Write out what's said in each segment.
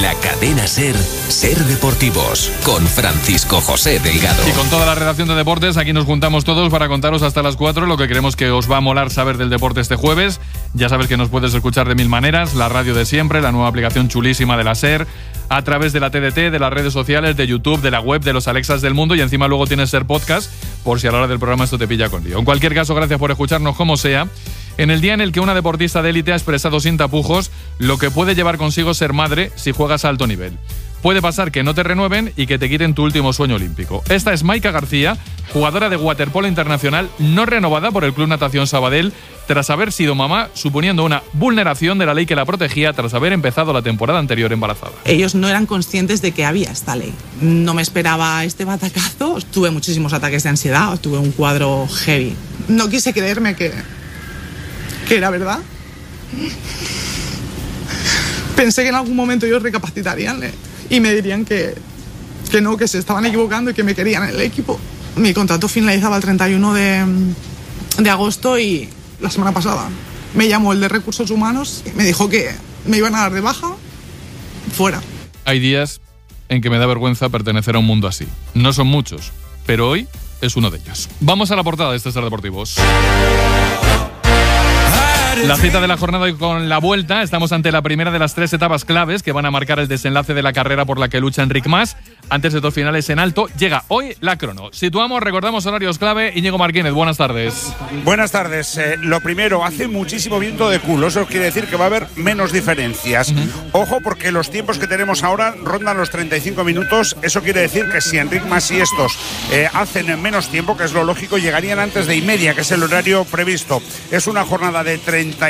la cadena SER, Ser Deportivos, con Francisco José Delgado. Y con toda la redacción de deportes, aquí nos juntamos todos para contaros hasta las 4 lo que creemos que os va a molar saber del deporte este jueves. Ya sabes que nos puedes escuchar de mil maneras, la radio de siempre, la nueva aplicación chulísima de la SER, a través de la TDT, de las redes sociales, de YouTube, de la web, de los Alexas del mundo, y encima luego tienes SER Podcast, por si a la hora del programa esto te pilla con lío. En cualquier caso, gracias por escucharnos como sea. En el día en el que una deportista de élite ha expresado sin tapujos lo que puede llevar consigo ser madre si juegas a alto nivel. Puede pasar que no te renueven y que te quiten tu último sueño olímpico. Esta es Maika García, jugadora de waterpolo internacional, no renovada por el Club Natación Sabadell, tras haber sido mamá, suponiendo una vulneración de la ley que la protegía tras haber empezado la temporada anterior embarazada. Ellos no eran conscientes de que había esta ley. No me esperaba este batacazo. Tuve muchísimos ataques de ansiedad, tuve un cuadro heavy. No quise creerme que era verdad. Pensé que en algún momento ellos recapacitarían y me dirían que no, que se estaban equivocando y que me querían en el equipo. Mi contrato finalizaba el 31 de agosto y la semana pasada me llamó el de Recursos Humanos y me dijo que me iban a dar de baja fuera. Hay días en que me da vergüenza pertenecer a un mundo así. No son muchos, pero hoy es uno de ellos. Vamos a la portada de este Ser Deportivos. La cita de la jornada y con la vuelta, estamos ante la primera de las 3 etapas claves que van a marcar el desenlace de la carrera por la que lucha Enric Mas. Antes de 2 finales en alto, llega hoy la crono. Situamos, recordamos horarios clave. Íñigo Martínez, buenas tardes. Buenas tardes. Lo primero, hace muchísimo viento de culo. Eso quiere decir que va a haber menos diferencias. Ojo, porque los tiempos que tenemos ahora rondan los 35 minutos. Eso quiere decir que si Enric Mas y estos hacen menos tiempo, que es lo lógico, llegarían antes de 1:30, que es el horario previsto. Es una jornada de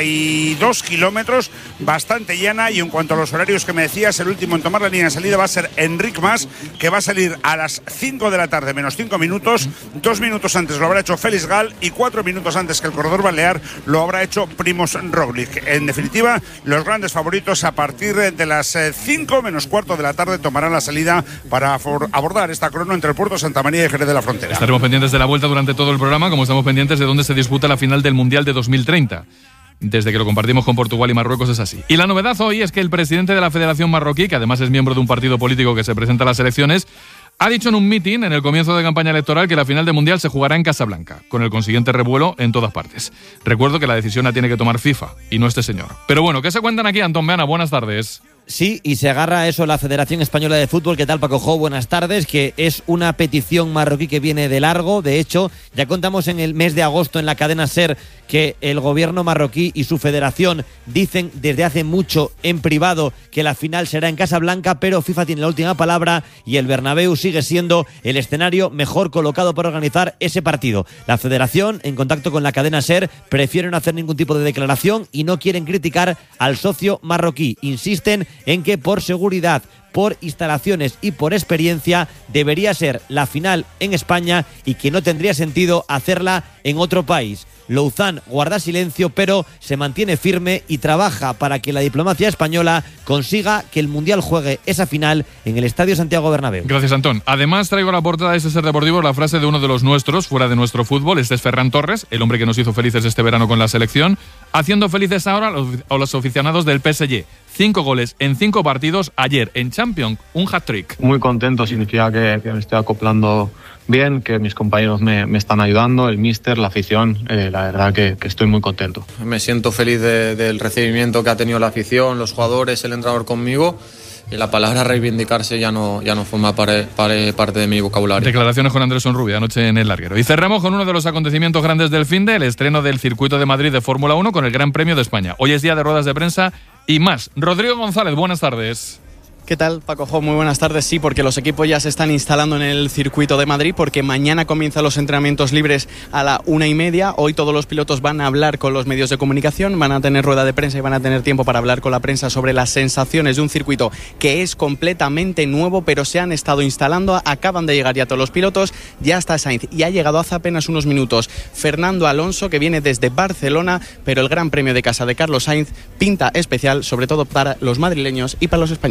32 kilómetros, bastante llana, y en cuanto a los horarios que me decías, el último en tomar la línea de salida va a ser Enric Mas, que va a salir a las 5 de la tarde menos 5 minutos. 2 minutos antes lo habrá hecho Félix Gal y 4 minutos antes que el corredor balear lo habrá hecho Primož Roglič. En definitiva, los grandes favoritos a partir de las 5 menos cuarto de la tarde tomarán la salida para abordar esta crono entre el puerto de Santa María y Jerez de la Frontera. Estaremos pendientes de la vuelta durante todo el programa, como estamos pendientes de dónde se disputa la final del Mundial de 2030. Desde que lo compartimos con Portugal y Marruecos es así. Y la novedad hoy es que el presidente de la Federación Marroquí, que además es miembro de un partido político que se presenta a las elecciones, ha dicho en un mitin en el comienzo de campaña electoral que la final del Mundial se jugará en Casablanca, con el consiguiente revuelo en todas partes. Recuerdo que la decisión la tiene que tomar FIFA y no este señor. Pero bueno, ¿qué se cuentan aquí, Antón Meana? Buenas tardes. Sí, y se agarra a eso la Federación Española de Fútbol. ¿Qué tal, Paco Jo? Buenas tardes, que es una petición marroquí que viene de largo. De hecho, ya contamos en el mes de agosto en la cadena SER que el gobierno marroquí y su federación dicen desde hace mucho en privado que la final será en Casablanca, pero FIFA tiene la última palabra y el Bernabéu sigue siendo el escenario mejor colocado para organizar ese partido. La federación, en contacto con la cadena SER, prefiere no hacer ningún tipo de declaración y no quieren criticar al socio marroquí. Insisten en que por seguridad, por instalaciones y por experiencia debería ser la final en España y que no tendría sentido hacerla en otro país. Louzán guarda silencio, pero se mantiene firme y trabaja para que la diplomacia española consiga que el Mundial juegue esa final en el Estadio Santiago Bernabéu. Gracias, Antón. Además, traigo a la portada de este Ser Deportivo la frase de uno de los nuestros, fuera de nuestro fútbol. Este es Ferran Torres, el hombre que nos hizo felices este verano con la selección, haciendo felices ahora a los aficionados del PSG. 5 goles en 5 partidos. Ayer en Champions, un hat-trick. Muy contento, significa que me estoy acoplando bien, que mis compañeros me están ayudando, el míster, la afición. La verdad que estoy muy contento. Me siento feliz del recibimiento que ha tenido la afición, los jugadores, el entrenador conmigo. Y la palabra reivindicarse ya no forma parte de mi vocabulario. Declaraciones con Andrés Onrubia anoche en el larguero. Y cerramos con uno de los acontecimientos grandes del finde, el estreno del Circuito de Madrid de Fórmula 1 con el Gran Premio de España. Hoy es día de ruedas de prensa y más. Rodrigo González, buenas tardes. ¿Qué tal, Paco Jo? Muy buenas tardes. Sí, porque los equipos ya se están instalando en el circuito de Madrid, porque mañana comienzan los entrenamientos libres a la 1:30. Hoy todos los pilotos van a hablar con los medios de comunicación, van a tener rueda de prensa y van a tener tiempo para hablar con la prensa sobre las sensaciones de un circuito que es completamente nuevo, pero se han estado instalando. Acaban de llegar ya todos los pilotos, ya está Sainz y ha llegado hace apenas unos minutos Fernando Alonso, que viene desde Barcelona, pero el Gran Premio de casa de Carlos Sainz pinta especial, sobre todo para los madrileños y para los españoles. Gracias,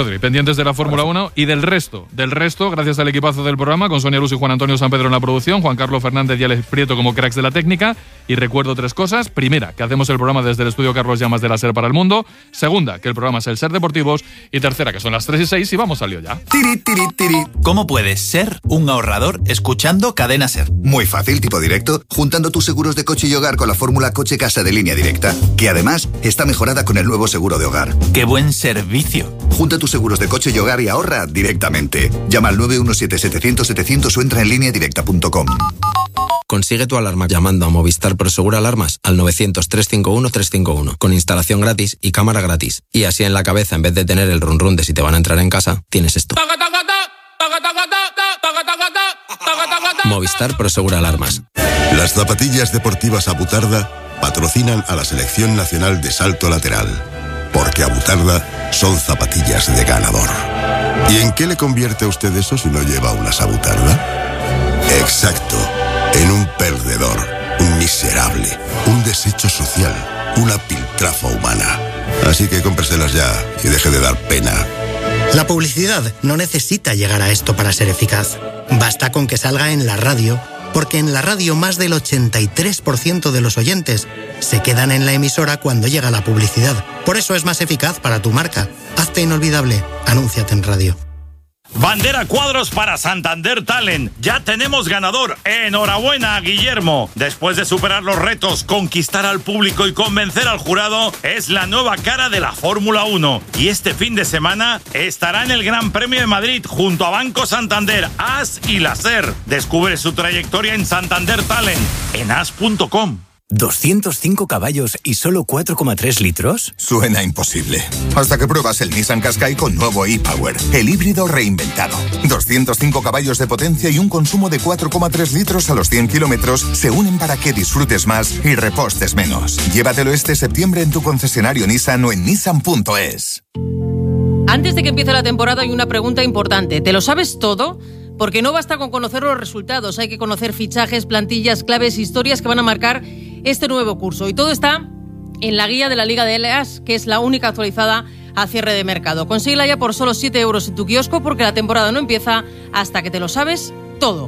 Rodri, pendientes de la Fórmula 1 y del resto, gracias al equipazo del programa, con Sonia Luz y Juan Antonio San Pedro en la producción, Juan Carlos Fernández y Alex Prieto como cracks de la técnica. Y recuerdo 3 cosas. Primera, que hacemos el programa desde el estudio Carlos Llamas de la SER para el mundo. Segunda, que el programa es el Ser Deportivos. Y tercera, que son las 3:06 y vamos al lío ya. Tiri, tiri, tiri. ¿Cómo puedes ser un ahorrador escuchando Cadena SER? Muy fácil, tipo directo, juntando tus seguros de coche y hogar con la fórmula Coche Casa de Línea Directa, que además está mejorada con el nuevo seguro de hogar. ¡Qué buen servicio! Junta tus seguros de coche y hogar y ahorra directamente. Llama al 917-700-700 o entra en lineadirecta.com. Consigue tu alarma llamando a Movistar Prosegur Alarmas al 900-351-351 con instalación gratis y cámara gratis. Y así en la cabeza, en vez de tener el run run de si te van a entrar en casa, tienes esto. Movistar Prosegur Alarmas. Las zapatillas deportivas Abutarda patrocinan a la Selección Nacional de Salto Lateral, porque Abutarda son zapatillas de ganador. ¿Y en qué le convierte a usted eso si no lleva unas Abutarda? Exacto, en un perdedor, un miserable, un desecho social, una piltrafa humana. Así que cómpreselas ya y deje de dar pena. La publicidad no necesita llegar a esto para ser eficaz. Basta con que salga en la radio, porque en la radio más del 83% de los oyentes se quedan en la emisora cuando llega la publicidad. Por eso es más eficaz para tu marca. Hazte inolvidable. Anúnciate en radio. Bandera cuadros para Santander Talent. Ya tenemos ganador. Enhorabuena, Guillermo. Después de superar los retos, conquistar al público y convencer al jurado, es la nueva cara de la Fórmula 1. Y este fin de semana estará en el Gran Premio de Madrid junto a Banco Santander, AS y la SER. Descubre su trayectoria en Santander Talent en as.com. ¿205 caballos y solo 4,3 litros? Suena imposible. Hasta que pruebas el Nissan Qashqai con nuevo e-Power, el híbrido reinventado. 205 caballos de potencia y un consumo de 4,3 litros a los 100 kilómetros se unen para que disfrutes más y repostes menos. Llévatelo este septiembre en tu concesionario Nissan o en nissan.es. Antes de que empiece la temporada hay una pregunta importante. ¿Te lo sabes todo? Porque no basta con conocer los resultados, hay que conocer fichajes, plantillas, claves, historias que van a marcar este nuevo curso. Y todo está en la guía de la Liga de Eleas, que es la única actualizada a cierre de mercado. Consíguela ya por solo 7 euros en tu kiosco, porque la temporada no empieza hasta que te lo sabes todo.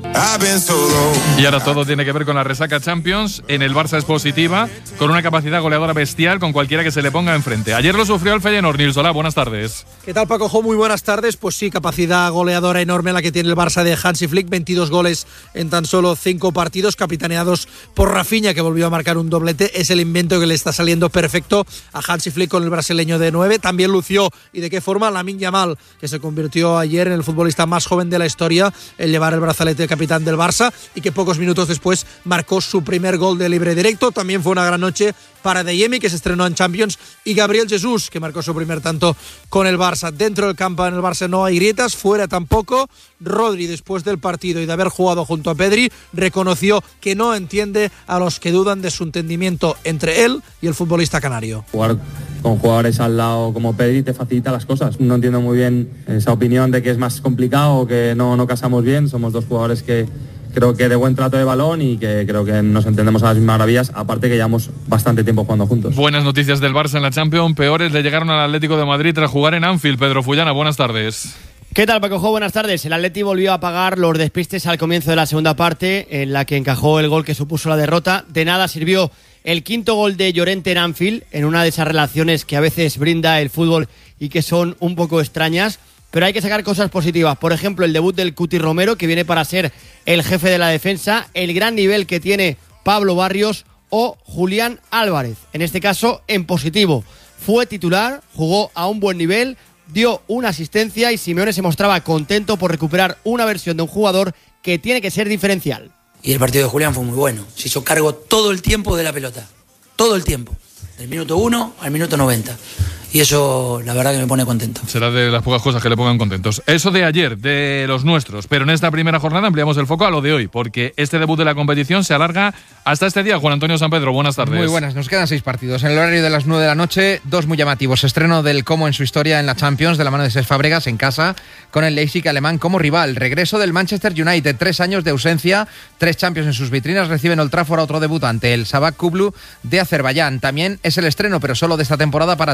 Y ahora todo tiene que ver con la resaca Champions. En el Barça es positiva, con una capacidad goleadora bestial con cualquiera que se le ponga enfrente. Ayer lo sufrió el Feyenoord. Nils Solá, buenas tardes. ¿Qué tal, Paco Jo? Muy buenas tardes. Pues sí, capacidad goleadora enorme la que tiene el Barça de Hansi Flick. 22 goles en tan solo 5 partidos, capitaneados por Rafinha, que volvió a marcar un doblete. Es el invento que le está saliendo perfecto a Hansi Flick con el brasileño de 9. También lució, y de qué forma, Lamine Yamal, que se convirtió ayer en el futbolista más joven de la historia en llevar el brazalete de capitán del Barça, y que pocos minutos después marcó su primer gol de libre directo. También fue una gran noche para Adeyemi, que se estrenó en Champions, y Gabriel Jesús, que marcó su primer tanto con el Barça. Dentro del campo en el Barça no hay grietas, fuera tampoco. Rodri, después del partido y de haber jugado junto a Pedri, reconoció que no entiende a los que dudan de su entendimiento entre él y el futbolista canario. Jugar con jugadores al lado como Pedri te facilita las cosas. No entiendo muy bien esa opinión de que es más complicado o que no casamos bien. Somos dos jugadores que creo que de buen trato de balón y que creo que nos entendemos a las mismas maravillas, aparte que llevamos bastante tiempo jugando juntos. Buenas noticias del Barça en la Champions, peores le llegaron al Atlético de Madrid tras jugar en Anfield. Pedro Fullana, buenas tardes. ¿Qué tal, Paco Jo? Buenas tardes. El Atleti volvió a pagar los despistes al comienzo de la segunda parte, en la que encajó el gol que supuso la derrota. De nada sirvió el quinto gol de Llorente en Anfield, en una de esas relaciones que a veces brinda el fútbol y que son un poco extrañas. Pero hay que sacar cosas positivas. Por ejemplo, el debut del Cuti Romero, que viene para ser el jefe de la defensa, el gran nivel que tiene Pablo Barrios o Julián Álvarez. En este caso, en positivo. Fue titular, jugó a un buen nivel, dio una asistencia y Simeone se mostraba contento por recuperar una versión de un jugador que tiene que ser diferencial. Y el partido de Julián fue muy bueno. Se hizo cargo todo el tiempo de la pelota. Todo el tiempo. Del minuto 1 al minuto 90. Y eso, la verdad, que me pone contento. Será de las pocas cosas que le pongan contentos. Eso de ayer, de los nuestros. Pero en esta primera jornada ampliamos el foco a lo de hoy, porque este debut de la competición se alarga hasta este día. Juan Antonio San Pedro, buenas tardes. Muy buenas, nos quedan 6 partidos. En el horario de las 9 de la noche, 2 muy llamativos. Estreno del Como en su historia en la Champions, de la mano de Cesc Fábregas en casa, con el Leipzig alemán como rival. Regreso del Manchester United, 3 años de ausencia, 3 Champions en sus vitrinas. Reciben Old Trafford a otro debutante, el Sabah Kublu de Azerbaiyán. También es el estreno, pero solo de esta temporada, para 3 campeones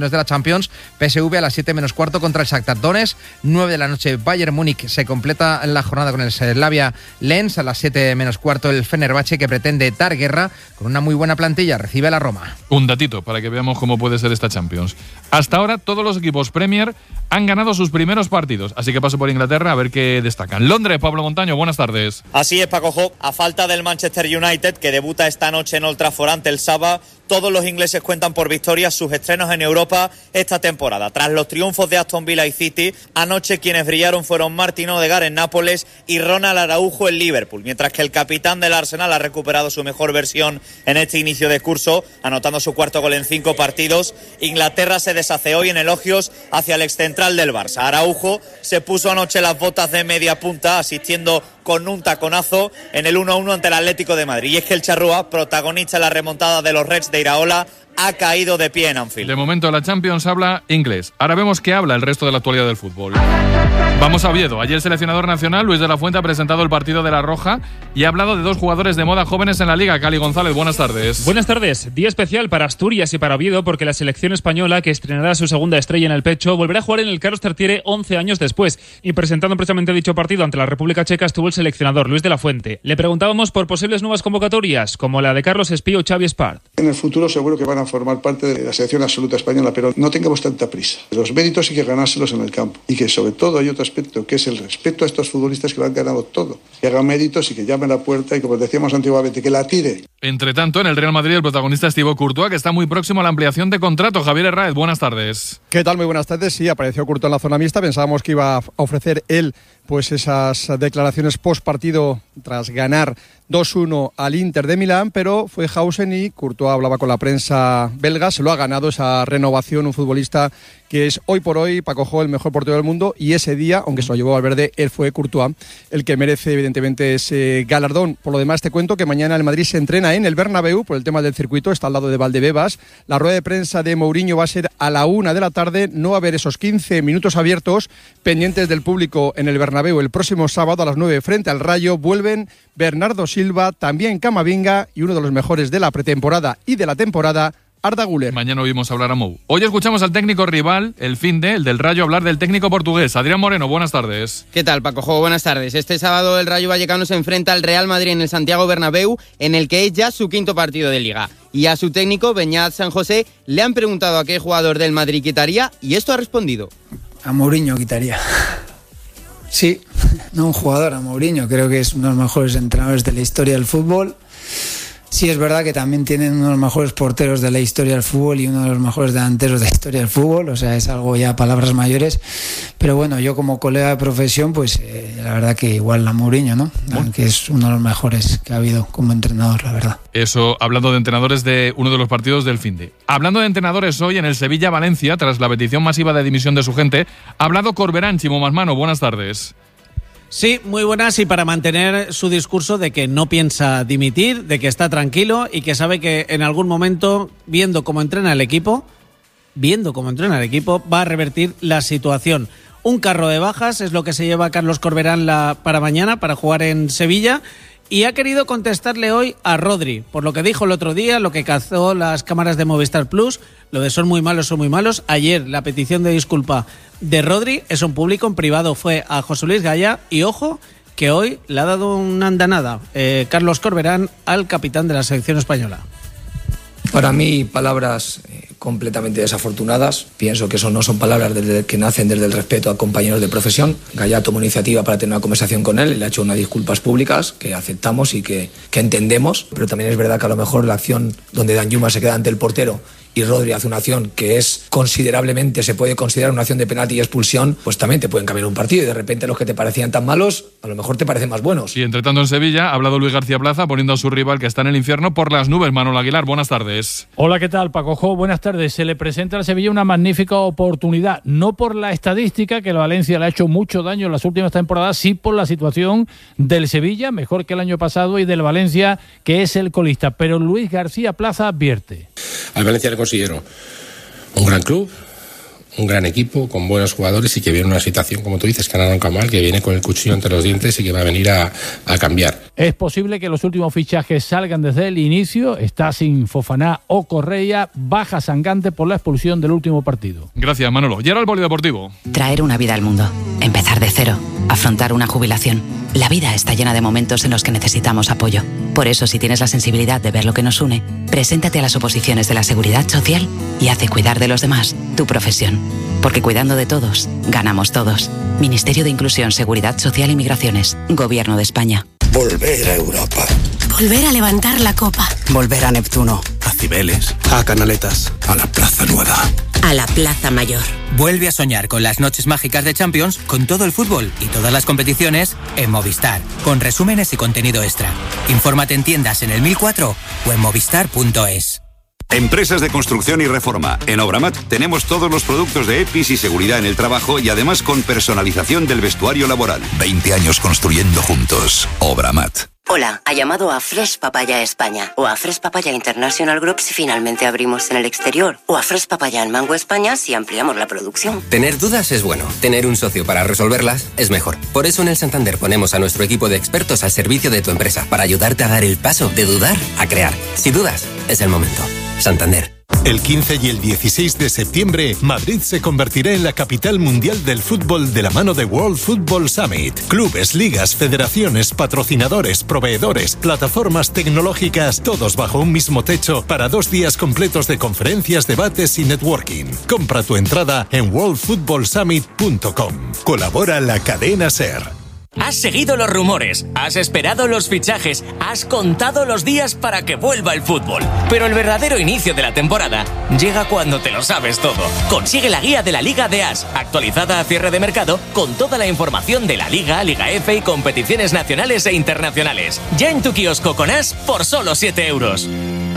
campeones de la Champions, PSV a las 7 menos cuarto contra el Shakhtar Donetsk. 9 de la noche, Bayern Múnich se completa la jornada con el Slavia Lens. A las 7 menos cuarto, el Fenerbahce, que pretende dar guerra con una muy buena plantilla, recibe a la Roma. Un datito para que veamos cómo puede ser esta Champions. Hasta ahora todos los equipos Premier han ganado sus primeros partidos, así que paso por Inglaterra a ver qué destacan. Londres, Pablo Montaño, buenas tardes. Así es, Paco Jo. A falta del Manchester United, que debuta esta noche en Old Trafford ante el Saba, todos los ingleses cuentan por victorias sus estrenos en Europa esta temporada. Tras los triunfos de Aston Villa y City, anoche quienes brillaron fueron Martin Odegaard en Nápoles y Ronald Araujo en Liverpool, mientras que el capitán del Arsenal ha recuperado su mejor versión en este inicio de curso, anotando su cuarto gol en 5 partidos. Inglaterra se deshace hoy en elogios hacia el excentral del Barça. Araujo se puso anoche las botas de media punta, asistiendo con un taconazo en el 1-1 ante el Atlético de Madrid. Y es que el charrúa, protagonista en la remontada de los Reds de Iraola, ha caído de pie en Anfield. De momento la Champions habla inglés. Ahora vemos qué habla el resto de la actualidad del fútbol. Vamos a Oviedo. Allí el seleccionador nacional, Luis de la Fuente, ha presentado el partido de La Roja y ha hablado de 2 jugadores de moda jóvenes en la Liga. Cali González, buenas tardes. Buenas tardes. Día especial para Asturias y para Oviedo, porque la selección española, que estrenará su segunda estrella en el pecho, volverá a jugar en el Carlos Tartiere 11 años después. Y presentando precisamente dicho partido ante la República Checa estuvo el seleccionador Luis de la Fuente. Le preguntábamos por posibles nuevas convocatorias, como la de Carlos Espí o Xavi Espart. En el futuro seguro que van a formar parte de la selección absoluta española, pero no tengamos tanta prisa. Los méritos hay que ganárselos en el campo. Y que sobre todo hay otro aspecto, que es el respeto a estos futbolistas que lo han ganado todo. Que hagan méritos y que llamen a la puerta y, como decíamos antiguamente, que la tire. Entre tanto, en el Real Madrid el protagonista es Thibaut Courtois, que está muy próximo a la ampliación de contrato. Javier Herráez, buenas tardes. ¿Qué tal? Muy buenas tardes. Sí, apareció Courtois en la zona mixta. Pensábamos que iba a ofrecer él pues esas declaraciones post partido tras ganar 2-1 al Inter de Milán, pero fue Hausen y Courtois hablaba con la prensa belga. Se lo ha ganado esa renovación, un futbolista que es hoy por hoy, Paco Jo, el mejor portero del mundo, y ese día, aunque se lo llevó Valverde, él fue Courtois el que merece evidentemente ese galardón. Por lo demás te cuento que mañana el Madrid se entrena en el Bernabéu por el tema del circuito, está al lado de Valdebebas. La rueda de prensa de Mourinho va a ser a la 1 de la tarde, no va a haber esos 15 minutos abiertos pendientes del público en el Bernabéu. El próximo sábado a las 9 frente al Rayo vuelven Bernardo Silva, también Camavinga y uno de los mejores de la pretemporada y de la temporada, Arda Güler. Mañana oímos hablar a Mou. Hoy escuchamos al técnico rival, el del Rayo, hablar del técnico portugués. Adrián Moreno, buenas tardes. ¿Qué tal, Paco Jo? Buenas tardes. Este sábado el Rayo Vallecano se enfrenta al Real Madrid en el Santiago Bernabéu, en el que es ya su 5º partido de Liga. Y a su técnico, Beñat San José, le han preguntado a qué jugador del Madrid quitaría y esto ha respondido. A Mourinho quitaría. Sí, no un jugador, a Mourinho. Creo que es uno de los mejores entrenadores de la historia del fútbol. Sí, es verdad que también tienen uno de los mejores porteros de la historia del fútbol y uno de los mejores delanteros de la historia del fútbol, o sea, es algo ya palabras mayores, pero bueno, yo como colega de profesión, pues la verdad que igual a Mourinho, ¿no? Que es uno de los mejores que ha habido como entrenador, la verdad. Eso, hablando de entrenadores de uno de los partidos del finde. Hablando de entrenadores, hoy en el Sevilla-Valencia, tras la petición masiva de dimisión de su gente, ha hablado Corberán. Chimo Masmano, buenas tardes. Sí, muy buenas, y para mantener su discurso de que no piensa dimitir, de que está tranquilo y que sabe que en algún momento, viendo cómo entrena el equipo, va a revertir la situación. Un carro de bajas es lo que se lleva Carlos Corberán para mañana, para jugar en Sevilla, y ha querido contestarle hoy a Rodri, por lo que dijo el otro día, lo que cazó las cámaras de Movistar Plus, lo de son muy malos. Ayer la petición de disculpa de Rodri, eso en público, en privado fue a José Luis Gaya, y ojo que hoy le ha dado una andanada Carlos Corberán al capitán de la selección española. Para mí, palabras completamente desafortunadas. Pienso que eso no son palabras que nacen desde el respeto a compañeros de profesión. Gaya tomó iniciativa para tener una conversación con él y le ha hecho unas disculpas públicas que aceptamos y que entendemos, pero también es verdad que a lo mejor la acción donde Danjuma se queda ante el portero y Rodri hace una acción que es considerablemente, se puede considerar una acción de penalti y expulsión, pues también te pueden cambiar un partido y de repente los que te parecían tan malos, a lo mejor te parecen más buenos. Y entre tanto en Sevilla ha hablado Luis García Plaza poniendo a su rival que está en el infierno por las nubes. Manuel Aguilar, buenas tardes. Hola, ¿qué tal, Paco Jo? Buenas tardes. Se le presenta al Sevilla una magnífica oportunidad, no por la estadística, que el Valencia le ha hecho mucho daño en las últimas temporadas, sí por la situación del Sevilla, mejor que el año pasado, y del Valencia, que es el colista. Pero Luis García Plaza advierte. Al Valencia le considero un gran club, un gran equipo, con buenos jugadores y que viene una situación, como tú dices, que han arrancado mal, que viene con el cuchillo entre los dientes y que va a venir a cambiar. Es posible que los últimos fichajes salgan desde el inicio. Está sin Fofana o Correa, baja sangrante por la expulsión del último partido. Gracias, Manolo. Y ahora el polideportivo. Traer una vida al mundo, empezar de cero, afrontar una jubilación. La vida está llena de momentos en los que necesitamos apoyo. Por eso, si tienes la sensibilidad de ver lo que nos une, preséntate a las oposiciones de la Seguridad Social y hace cuidar de los demás tu profesión. Porque cuidando de todos, ganamos todos. Ministerio de Inclusión, Seguridad Social y Migraciones. Gobierno de España. Volver a Europa. Volver a levantar la copa. Volver a Neptuno. A Cibeles. A Canaletas. A la Plaza Nueva. A la Plaza Mayor. Vuelve a soñar con las noches mágicas de Champions, con todo el fútbol y todas las competiciones en Movistar, con resúmenes y contenido extra. Infórmate en tiendas en el 1004 o en movistar.es. Empresas de construcción y reforma. En Obramat tenemos todos los productos de EPIs y seguridad en el trabajo y además con personalización del vestuario laboral. 20 años construyendo juntos. Obramat. Hola, ha llamado a Fresh Papaya España o a Fresh Papaya International Group si finalmente abrimos en el exterior o a Fresh Papaya en Mango España si ampliamos la producción. Tener dudas es bueno, tener un socio para resolverlas es mejor. Por eso en el Santander ponemos a nuestro equipo de expertos al servicio de tu empresa para ayudarte a dar el paso de dudar a crear. Si dudas, es el momento. Santander. El 15 y el 16 de septiembre, Madrid se convertirá en la capital mundial del fútbol de la mano de World Football Summit. Clubes, ligas, federaciones, patrocinadores, proveedores, plataformas tecnológicas, todos bajo un mismo techo para 2 días completos de conferencias, debates y networking. Compra tu entrada en worldfootballsummit.com. Colabora la cadena SER. Has seguido los rumores, has esperado los fichajes, has contado los días para que vuelva el fútbol. Pero el verdadero inicio de la temporada llega cuando te lo sabes todo. Consigue la guía de la Liga de As, actualizada a cierre de mercado, con toda la información de la Liga, Liga F y competiciones nacionales e internacionales. Ya en tu kiosco con As por solo 7 euros.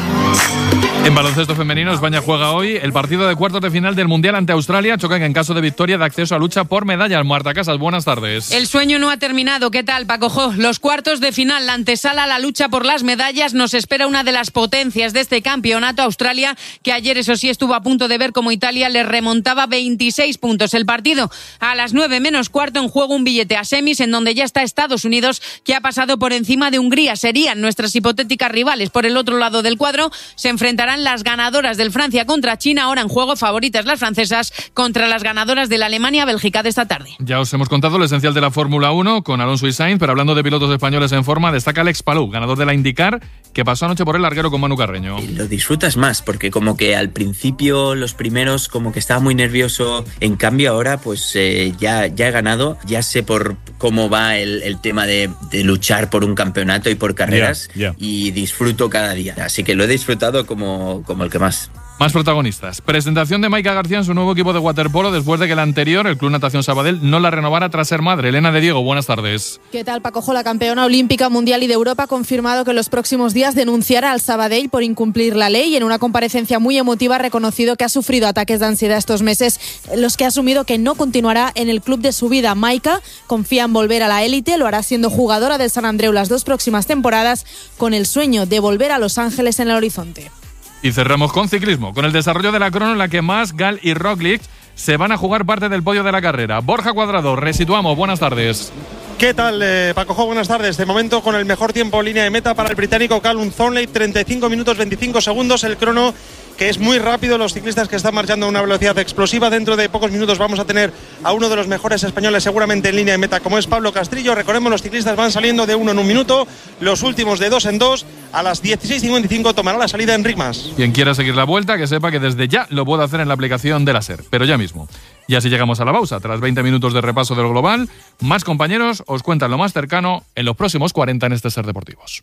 En baloncesto femenino, España juega hoy el partido de cuartos de final del Mundial ante Australia. Chocan en caso de victoria de acceso a lucha por medallas. Marta Casas, buenas tardes. El sueño no ha terminado. ¿Qué tal, Paco Jo? Los cuartos de final, la antesala a la lucha por las medallas. Nos espera una de las potencias de este campeonato, Australia, que ayer, eso sí, estuvo a punto de ver cómo Italia le remontaba 26 puntos. El partido a las 9 menos cuarto, en juego un billete a semis, en donde ya está Estados Unidos, que ha pasado por encima de Hungría. Serían nuestras hipotéticas rivales. Por el otro lado del cuadro se enfrentarán las ganadoras del Francia contra China, ahora en juego favoritas las francesas contra las ganadoras de la Alemania-Bélgica de esta tarde. Ya os hemos contado lo esencial de la Fórmula 1 con Alonso y Sainz, pero hablando de pilotos españoles en forma, destaca Alex Palou, ganador de la IndyCar, que pasó anoche por el larguero con Manu Carreño. Lo disfrutas más, porque como que al principio, los primeros, como que estaba muy nervioso, en cambio ahora pues ya he ganado, ya sé por cómo va el tema de luchar por un campeonato y por carreras, y disfruto cada día, así que lo he disfrutado como el que más. Más protagonistas. Presentación de Maika García en su nuevo equipo de waterpolo después de que el anterior, el Club Natación Sabadell, no la renovara tras ser madre. Elena de Diego, buenas tardes. ¿Qué tal, Paco Jo? La campeona olímpica, mundial y de Europa ha confirmado que en los próximos días denunciará al Sabadell por incumplir la ley, y en una comparecencia muy emotiva ha reconocido que ha sufrido ataques de ansiedad estos meses, los que ha asumido que no continuará en el club de su vida. Maika confía en volver a la élite, lo hará siendo jugadora del Sant Andreu las 2 próximas temporadas, con el sueño de volver a Los Ángeles en el horizonte. Y cerramos con ciclismo, con el desarrollo de la crono en la que Mas, Gal y Roglic se van a jugar parte del podio de la carrera. Borja Cuadrado, resituamos, buenas tardes. ¿Qué tal, Paco Jo? Buenas tardes. De momento con el mejor tiempo en línea de meta para el británico Callum Thornley, 35 minutos 25 segundos, el crono que es muy rápido, los ciclistas que están marchando a una velocidad explosiva. Dentro de pocos minutos vamos a tener a uno de los mejores españoles seguramente en línea de meta, como es Pablo Castrillo. Recordemos, los ciclistas van saliendo de 1 en 1 minuto, los últimos de 2 en 2. A las 16:55 tomará la salida Enric Mas. Quien quiera seguir la vuelta, que sepa que desde ya lo puede hacer en la aplicación de la SER, pero ya mismo. Y así llegamos a la pausa. Tras 20 minutos de repaso de lo global, más compañeros os cuentan lo más cercano en los próximos 40 en este SER Deportivos.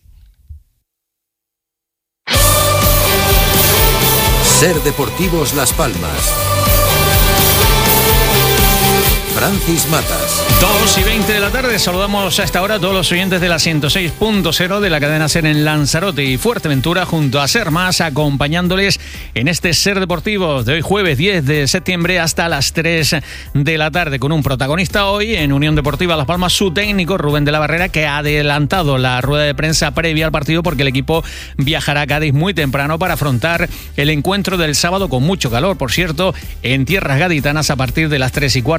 SER Deportivos Las Palmas. Francis Matas. 2:20 de la tarde, saludamos a esta hora a todos los oyentes de la 106.0 de la cadena SER en Lanzarote y Fuerteventura, junto a SER Más, acompañándoles en este SER Deportivo de hoy jueves 10 de septiembre hasta las 3 de la tarde, con un protagonista hoy en Unión Deportiva Las Palmas, su técnico Rubén de la Barrera, que ha adelantado la rueda de prensa previa al partido porque el equipo viajará a Cádiz muy temprano para afrontar el encuentro del sábado con mucho calor, por cierto, en tierras gaditanas a partir de las 3:15 de la tarde.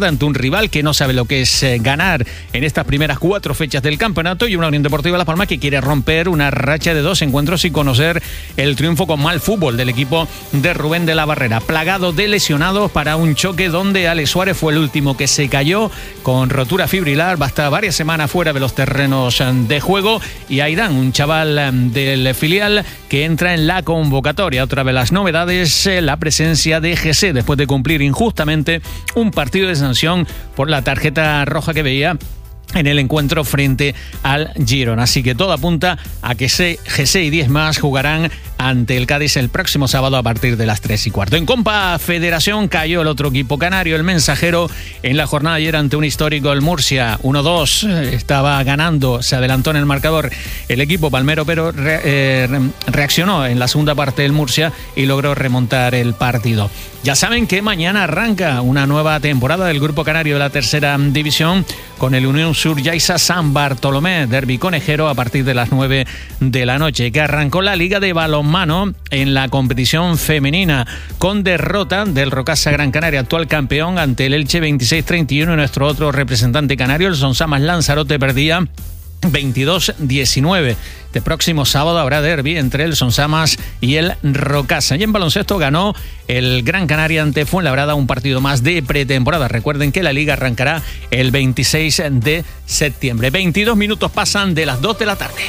temporada ante un rival que no sabe lo que es ganar en estas primeras 4 fechas del campeonato, y una Unión Deportiva Las Palmas que quiere romper una racha de 2 encuentros y conocer el triunfo con mal fútbol del equipo de Rubén de la Barrera, plagado de lesionados para un choque donde Alex Suárez fue el último que se cayó con rotura fibrilar, va a estar varias semanas fuera de los terrenos de juego, y Aidán, un chaval del filial que entra en la convocatoria. Otra de las novedades, la presencia de Jesse después de cumplir injustamente un partido de sanción por la tarjeta roja que veía en el encuentro frente al Girona. Así que todo apunta a que Jesse y 10 más jugarán ante el Cádiz el próximo sábado a partir de las 3:15. En Copa Federación cayó el otro equipo canario, el Mensajero, en la jornada de ayer ante un histórico, el Murcia, 1-2. Estaba ganando, se adelantó en el marcador el equipo palmero, pero reaccionó en la segunda parte del Murcia y logró remontar el partido. Ya saben que mañana arranca una nueva temporada del grupo canario de la tercera división con el Unión Sur Yaiza San Bartolomé, derbi conejero a partir de las 9 de la noche, que arrancó la Liga de Balonmano en la competición femenina con derrota del Rocasa Gran Canaria, actual campeón, ante el Elche 26-31. Nuestro otro representante canario, el Sonsamas Lanzarote, perdía 22-19. Este próximo sábado habrá derbi entre el Sonsamas y el Rocasa. Y en baloncesto ganó el Gran Canaria ante Fuenlabrada, un partido más de pretemporada. Recuerden que la liga arrancará el 26 de septiembre. 22 minutos pasan de las 2 de la tarde.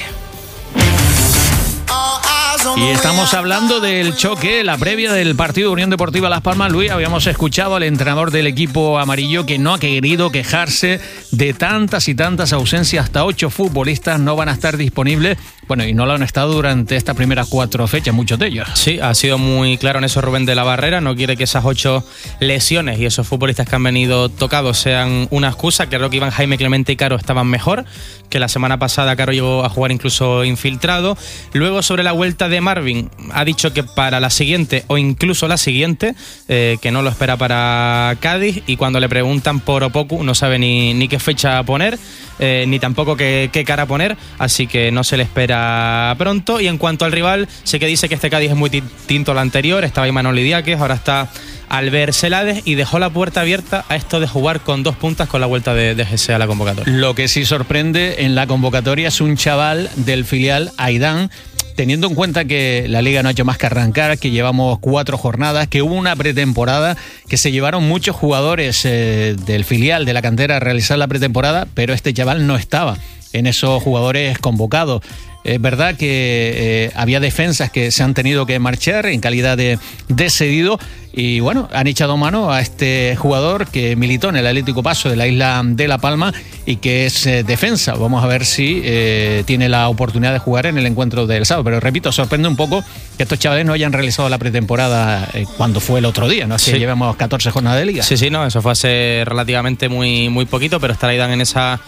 Y estamos hablando del choque, la previa del partido de Unión Deportiva Las Palmas. Luis, habíamos escuchado al entrenador del equipo amarillo que no ha querido quejarse de tantas y tantas ausencias. Hasta 8 futbolistas no van a estar disponibles. Bueno, y no lo han estado durante estas primeras 4 fechas, muchos de ellos. Sí, ha sido muy claro en eso Rubén de la Barrera. No quiere que esas 8 lesiones y esos futbolistas que han venido tocados sean una excusa. Creo que Iván, Jaime, Clemente y Caro estaban mejor, que la semana pasada Caro llegó a jugar incluso infiltrado. Luego, sobre la vuelta de Marvin, ha dicho que para la siguiente o incluso la siguiente, que no lo espera para Cádiz, y cuando le preguntan por Opoku no sabe ni qué fecha poner, ni tampoco qué cara poner, así que no se le espera pronto. Y en cuanto al rival, sí que dice que este Cádiz es muy distinto al anterior. Estaba Imanol Idiáquez, ahora está Albert Celades, y dejó la puerta abierta a esto de jugar con 2 puntas con la vuelta de Jesse a la convocatoria. Lo que sí sorprende en la convocatoria es un chaval del filial, Aidán, teniendo en cuenta que la liga no ha hecho más que arrancar, que llevamos 4 jornadas, que hubo una pretemporada, que se llevaron muchos jugadores del filial, de la cantera, a realizar la pretemporada, pero este chaval no estaba en esos jugadores convocados. Es verdad que había defensas que se han tenido que marchar en calidad de cedido, y bueno, han echado mano a este jugador que militó en el Atlético Paso de la isla de La Palma y que es defensa. Vamos a ver si tiene la oportunidad de jugar en el encuentro del sábado. Pero repito, sorprende un poco que estos chavales no hayan realizado la pretemporada cuando fue el otro día, ¿no? Así que llevamos 14 jornadas de liga. Sí, no, eso fue hace relativamente muy poquito, pero estará Aidan en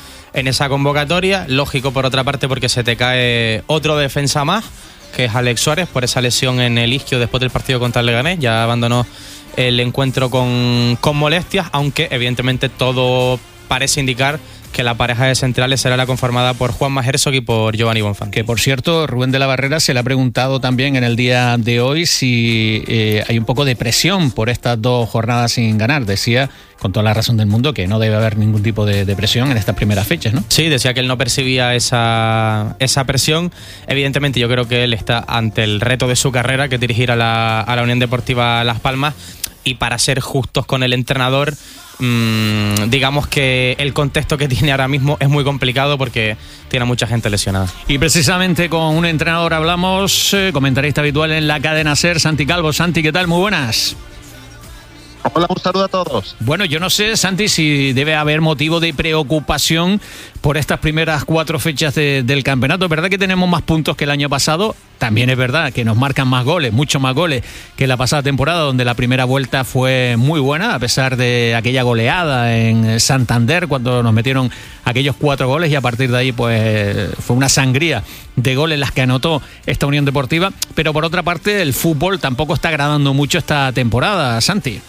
esa convocatoria. Lógico, por otra parte, porque se te cae otro defensa más, que es Alex Suárez, por esa lesión en el isquio después del partido contra el Leganés. Ya abandonó el encuentro con molestias, aunque evidentemente todo parece indicar que la pareja de centrales será la conformada por Juanma Herzog y por Giovanni Bonfante. Que, por cierto, Rubén de la Barrera se le ha preguntado también en el día de hoy si hay un poco de presión por estas 2 jornadas sin ganar. Decía, con toda la razón del mundo, que no debe haber ningún tipo de presión en estas primeras fechas, ¿no? Sí, decía que él no percibía esa presión. Evidentemente, yo creo que él está ante el reto de su carrera, que es dirigir a la Unión Deportiva Las Palmas, y para ser justos con el entrenador, digamos que el contexto que tiene ahora mismo es muy complicado porque tiene mucha gente lesionada. Y precisamente con un entrenador hablamos, comentarista habitual en la cadena SER, Santi Calvo. Santi, ¿qué tal? Muy buenas. Hola, un saludo a todos. Bueno, yo no sé, Santi, si debe haber motivo de preocupación por estas primeras 4 fechas del campeonato. Es verdad que tenemos más puntos que el año pasado. También es verdad que nos marcan más goles, mucho más goles que la pasada temporada, donde la primera vuelta fue muy buena, a pesar de aquella goleada en Santander, cuando nos metieron aquellos 4 goles, y a partir de ahí pues fue una sangría de goles las que anotó esta Unión Deportiva. Pero por otra parte, el fútbol tampoco está agradando mucho esta temporada, Santi.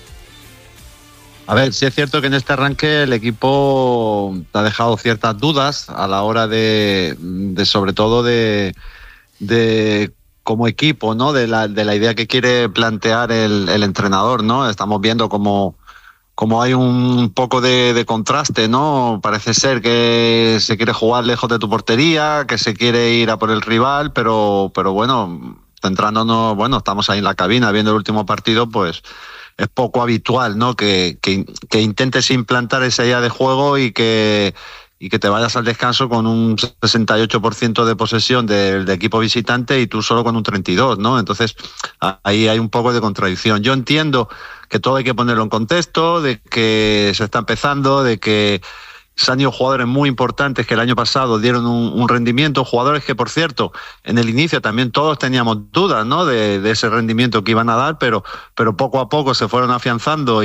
A ver, sí es cierto que en este arranque el equipo ha dejado ciertas dudas a la hora de sobre todo de como equipo, ¿no? De la idea que quiere plantear el entrenador, ¿no? Estamos viendo cómo como hay un poco de contraste, ¿no? Parece ser que se quiere jugar lejos de tu portería, que se quiere ir a por el rival, pero bueno, centrándonos, bueno, estamos ahí en la cabina viendo el último partido, pues es poco habitual, ¿no? Que intentes implantar esa idea de juego y que te vayas al descanso con un 68% de posesión del equipo visitante y tú solo con un 32%, ¿no? Entonces, ahí hay un poco de contradicción. Yo entiendo que todo hay que ponerlo en contexto, de que se está empezando, de que se han ido jugadores muy importantes que el año pasado dieron un rendimiento, jugadores que, por cierto, en el inicio también todos teníamos dudas, ¿no? de ese rendimiento que iban a dar, pero poco a poco se fueron afianzando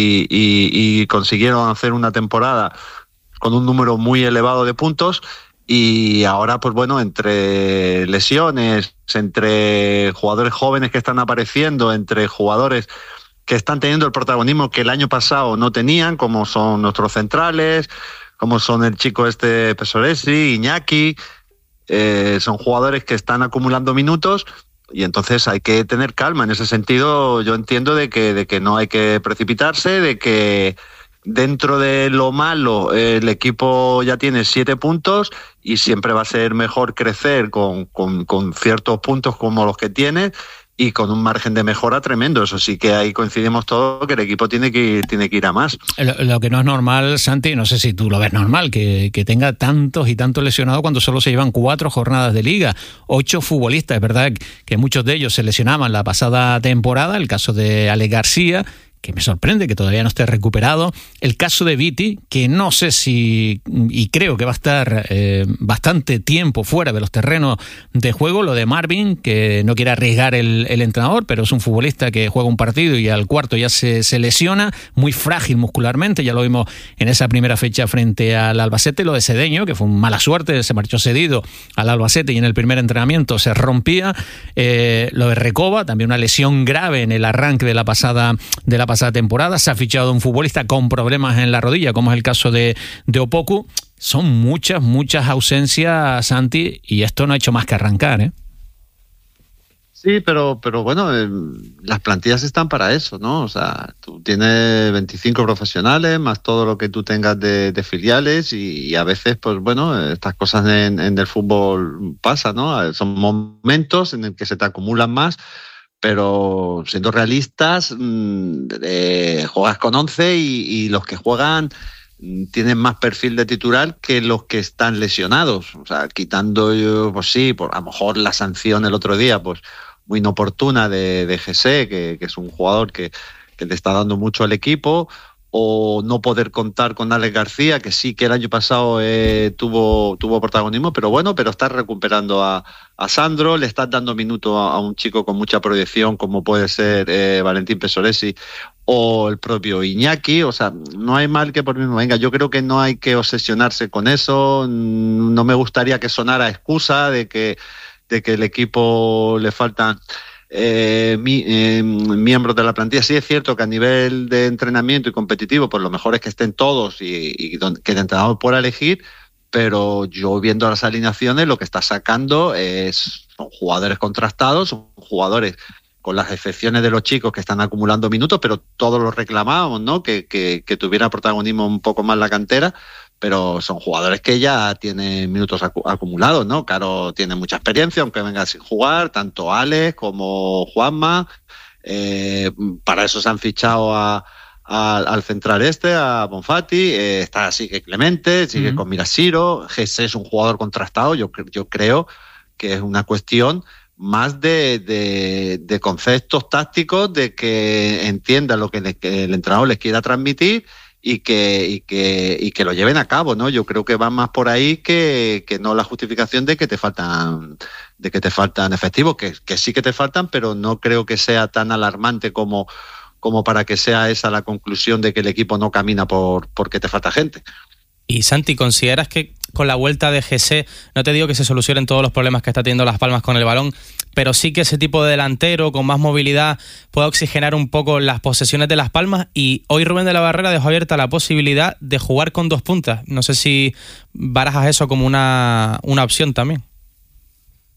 y consiguieron hacer una temporada con un número muy elevado de puntos. Y ahora, pues bueno, entre lesiones, entre jugadores jóvenes que están apareciendo, entre jugadores que están teniendo el protagonismo que el año pasado no tenían, como son nuestros centrales, como son el chico Pesoresi, Iñaki, son jugadores que están acumulando minutos y entonces hay que tener calma. En ese sentido, yo entiendo de que no hay que precipitarse, de que dentro de lo malo el equipo ya tiene 7 puntos y siempre va a ser mejor crecer con ciertos puntos como los que tiene y con un margen de mejora tremendo. Eso sí que ahí coincidimos todos que el equipo tiene que ir a más. Lo que no es normal, Santi, no sé si tú lo ves normal, que tenga tantos y tantos lesionados cuando solo se llevan 4 jornadas de liga, 8 futbolistas. Es verdad que muchos de ellos se lesionaban la pasada temporada, el caso de Alex García, que me sorprende que todavía no esté recuperado. El caso de Viti, que no sé si, y creo que va a estar bastante tiempo fuera de los terrenos de juego. Lo de Marvin, que no quiere arriesgar el entrenador, pero es un futbolista que juega un partido y al cuarto ya se lesiona, muy frágil muscularmente, ya lo vimos en esa primera fecha frente al Albacete. Lo de Cedeño, que fue mala suerte, se marchó cedido al Albacete y en el primer entrenamiento se rompía. Lo de Recoba, también una lesión grave en el arranque de la pasada temporada. Se ha fichado un futbolista con problemas en la rodilla, como es el caso de Opoku. Son muchas ausencias, Santi, y esto no ha hecho más que arrancar, ¿eh? Sí, pero bueno, las plantillas están para eso, ¿no? O sea, tú tienes 25 profesionales, más todo lo que tú tengas de filiales y a veces, pues bueno, estas cosas en el fútbol pasan, ¿no? Son momentos en el que se te acumulan más, pero siendo realistas, juegas con 11 y los que juegan tienen más perfil de titular que los que están lesionados. O sea, quitando, pues sí, por a lo mejor la sanción el otro día, pues muy inoportuna de Jesse, que es un jugador que le está dando mucho al equipo, o no poder contar con Alex García, que sí que el año pasado tuvo protagonismo, pero está recuperando a Sandro, le estás dando minutos a un chico con mucha proyección como puede ser Valentín Pesoresi o el propio Iñaki. O sea, no hay mal que por mí no venga. Yo creo que no hay que obsesionarse con eso. No me gustaría que sonara excusa de que el equipo le faltan miembros de la plantilla. Sí es cierto que a nivel de entrenamiento y competitivo, pues lo mejor es que estén todos y que el entrenador pueda elegir, pero yo viendo las alineaciones lo que está sacando son jugadores contrastados, son jugadores con las excepciones de los chicos que están acumulando minutos, pero todos los reclamábamos, ¿no? Que tuviera protagonismo un poco más la cantera, pero son jugadores que ya tienen minutos acumulados, ¿no? Caro tiene mucha experiencia, aunque venga sin jugar, tanto Alex como Juanma. Para eso se han fichado al central a Bonfatti, está sigue Clemente, sigue con Mirasiro. Jesse es un jugador contrastado. Yo creo que es una cuestión más de conceptos tácticos, de que entienda lo que el entrenador les quiera transmitir y que lo lleven a cabo, ¿no? Yo creo que va más por ahí que no la justificación de que te faltan efectivos, que sí que te faltan, pero no creo que sea tan alarmante como para que sea esa la conclusión de que el equipo no camina porque te falta gente. Y Santi, ¿consideras que con la vuelta de Jesse, no te digo que se solucionen todos los problemas que está teniendo Las Palmas con el balón, pero sí que ese tipo de delantero con más movilidad pueda oxigenar un poco las posesiones de Las Palmas? Y hoy Rubén de la Barrera dejó abierta la posibilidad de jugar con 2 puntas. No sé si barajas eso como una opción también.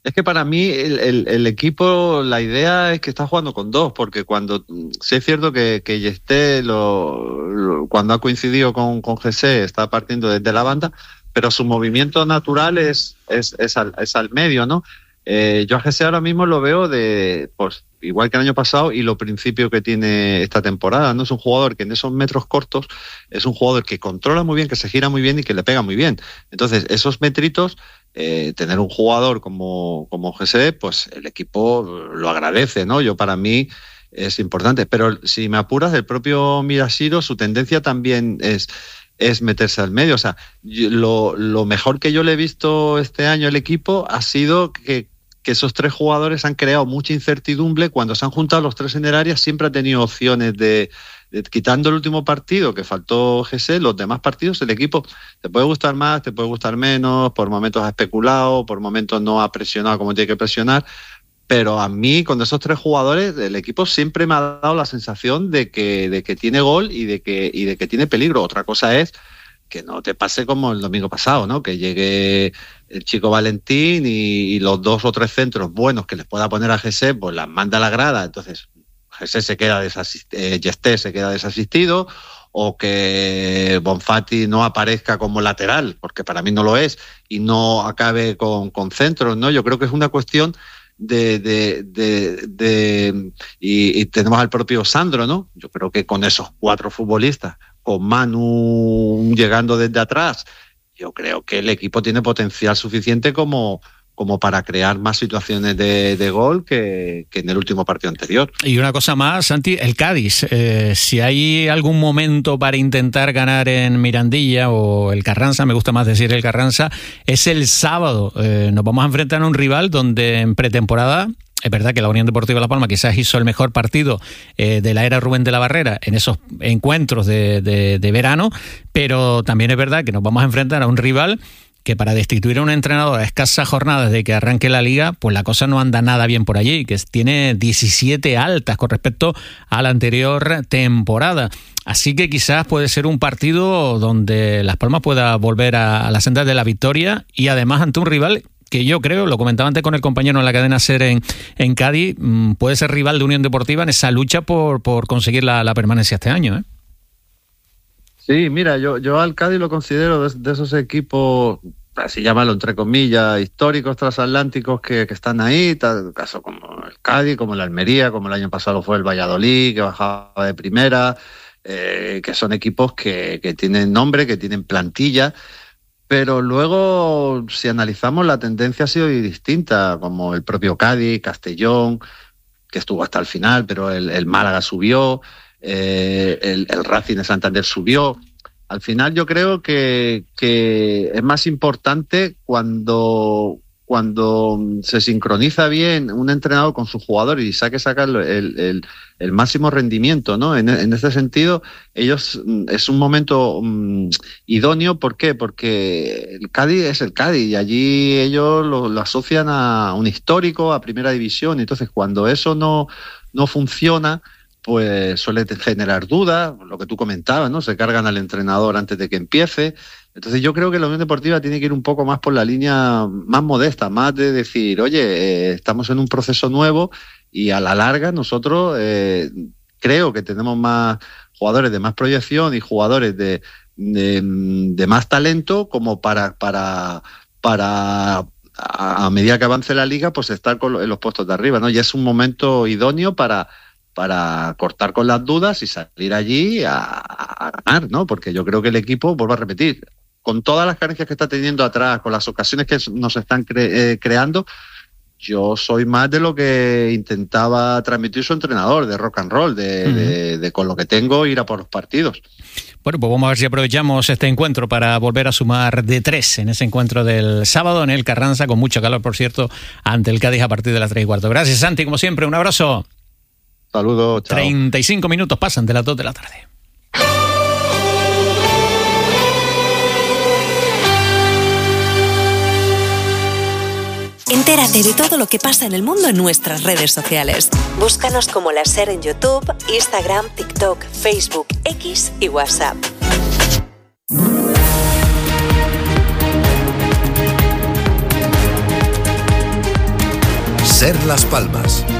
Es que para mí el equipo, la idea es que está jugando con dos, porque cuando sí es cierto que Yesté cuando ha coincidido con Jesse está partiendo desde la banda, pero su movimiento natural es al medio, ¿no? Yo a Jesse ahora mismo lo veo pues igual que el año pasado y lo principio que tiene esta temporada, ¿no? Es un jugador que en esos metros cortos es un jugador que controla muy bien, que se gira muy bien y que le pega muy bien. Entonces, esos metritos, tener un jugador como Jesse, pues el equipo lo agradece, ¿no? Para mí es importante. Pero si me apuras, el propio Miyashiro, su tendencia también es meterse al medio. O sea, lo mejor que yo le he visto este año al equipo ha sido que esos tres jugadores han creado mucha incertidumbre. Cuando se han juntado los tres en el área, siempre ha tenido opciones de quitando el último partido que faltó Jesse, los demás partidos el equipo te puede gustar más, te puede gustar menos, por momentos ha especulado, por momentos no ha presionado como tiene que presionar, pero a mí con esos tres jugadores el equipo siempre me ha dado la sensación de que tiene gol y de que tiene peligro. Otra cosa es que no te pase como el domingo pasado, ¿no? Que llegue el chico Valentín y los 2 o 3 centros buenos que les pueda poner a Jesse, pues las manda a la grada. Entonces Jesse se queda Yesté se queda desasistido, o que Bonfatti no aparezca como lateral, porque para mí no lo es, y no acabe con centros, ¿no? Yo creo que es una cuestión y tenemos al propio Sandro, ¿no? Yo creo que con esos 4 futbolistas, con Manu llegando desde atrás, yo creo que el equipo tiene potencial suficiente como para crear más situaciones de gol que en el último partido anterior. Y una cosa más, Santi, el Cádiz. Si hay algún momento para intentar ganar en Mirandilla o el Carranza, me gusta más decir el Carranza, es el sábado. Nos vamos a enfrentar a un rival donde en pretemporada, es verdad que la Unión Deportiva Las Palmas quizás hizo el mejor partido de la era Rubén de la Barrera en esos encuentros de verano, pero también es verdad que nos vamos a enfrentar a un rival que para destituir a un entrenador a escasas jornadas de que arranque la liga, pues la cosa no anda nada bien por allí, que tiene 17 altas con respecto a la anterior temporada. Así que quizás puede ser un partido donde Las Palmas pueda volver a la senda de la victoria, y además ante un rival que yo creo, lo comentaba antes con el compañero en la cadena SER en Cádiz, puede ser rival de Unión Deportiva en esa lucha por conseguir la permanencia este año, ¿eh? Sí, mira, yo al Cádiz lo considero de esos equipos, así llamarlo entre comillas, históricos, transatlánticos que están ahí, tal caso como el Cádiz, como el Almería, como el año pasado fue el Valladolid, que bajaba de primera, que son equipos que tienen nombre, que tienen plantilla, pero luego si analizamos la tendencia ha sido distinta, como el propio Cádiz, Castellón, que estuvo hasta el final, pero el Málaga subió, el Racing de Santander subió. Al final yo creo que es más importante cuando se sincroniza bien un entrenador con su jugador y sacar el máximo rendimiento, ¿no? En este sentido, ellos es un momento idóneo. ¿Por qué? Porque el Cádiz es el Cádiz y allí ellos lo asocian a un histórico, a primera división. Entonces, cuando eso no funciona, pues suele generar dudas, lo que tú comentabas, ¿no? Se cargan al entrenador antes de que empiece. Entonces yo creo que la Unión Deportiva tiene que ir un poco más por la línea más modesta, más de decir, oye, estamos en un proceso nuevo y a la larga nosotros creo que tenemos más jugadores de más proyección y jugadores de más talento como para a medida que avance la liga, pues estar en los puestos de arriba, ¿no? Ya es un momento idóneo para cortar con las dudas y salir allí a ganar, ¿no? Porque yo creo que el equipo, vuelvo a repetir, con todas las carencias que está teniendo atrás, con las ocasiones que nos están creando, yo soy más de lo que intentaba transmitir su entrenador, de rock and roll, de con lo que tengo ir a por los partidos. Bueno, pues vamos a ver si aprovechamos este encuentro para volver a sumar de 3 en ese encuentro del sábado en el Carranza, con mucho calor, por cierto, ante el Cádiz a partir de las 3:15. Gracias, Santi, como siempre, un abrazo. Saludos, chao. 35 minutos pasan de las 2 de la tarde. Entérate de todo lo que pasa en el mundo en nuestras redes sociales. Búscanos como La SER en YouTube, Instagram, TikTok, Facebook, X y WhatsApp. Ser Las Palmas.